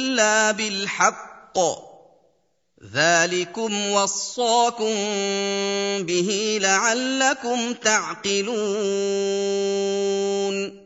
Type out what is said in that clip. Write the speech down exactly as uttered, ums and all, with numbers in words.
إِلَّا بِالْحَقِّ ۚ ذَٰلِكُمْ وَصَّاكُم بِهِ لَعَلَّكُمْ تَعْقِلُونَ